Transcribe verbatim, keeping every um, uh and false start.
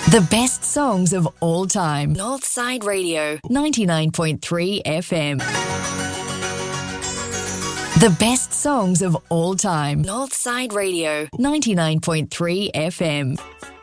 The best songs of all time. Northside Radio, ninety-nine point three F M. The best songs of all time. Northside Radio, ninety-nine point three F M.